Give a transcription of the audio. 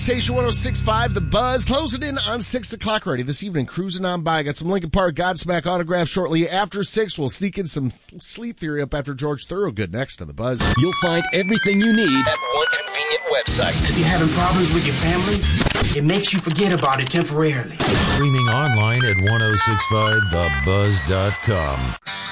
Station 106.5, The Buzz, closing in on 6 o'clock already this evening, cruising on by. Got some Linkin Park Godsmack autographs shortly after 6. We'll sneak in some Sleep Theory up after George Thorogood next to The Buzz. You'll find everything you need at one convenient website. If you're having problems with your family, it makes you forget about it temporarily. Streaming online at 1065thebuzz.com.